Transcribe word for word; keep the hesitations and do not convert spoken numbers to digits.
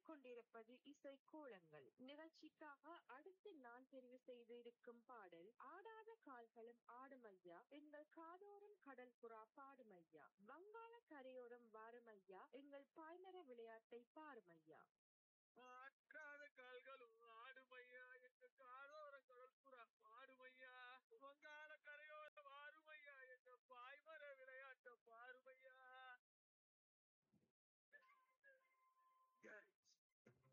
கொண்டிருப்பது இசை கோலங்கள் நிகழ்ச்சிக்காக அடுத்து நான் தெரிவு செய்து இருக்கும் பாடல் ஆடாத கால்களும் ஆடுமையா எங்கள் காதோறும் கடல் புறா பாடுமையா வங்காள கரையோரம் வாருமையா எங்கள் பாய்மர விளையாட்டை பாருமையா. ஆற்றாத கால்களும் ஆடுமையா எங்க காதோர கடல் புறா பாடுமையா வங்காள